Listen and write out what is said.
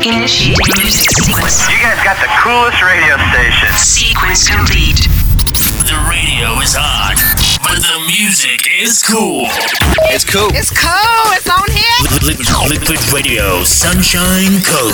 Initiating music sequence. You guys got the coolest radio station. Sequence complete. The radio is on, but the music is cool. It's cool. It's cool. It's on here. Liquid Radio Sunshine Coast.